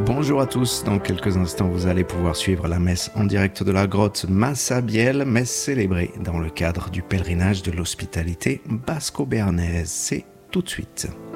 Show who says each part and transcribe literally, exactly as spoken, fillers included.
Speaker 1: Bonjour à tous, dans quelques instants vous allez pouvoir suivre la messe en direct de la grotte Massabielle, messe célébrée dans le cadre du pèlerinage de l'hospitalité basco-béarnaise. C'est tout de suite.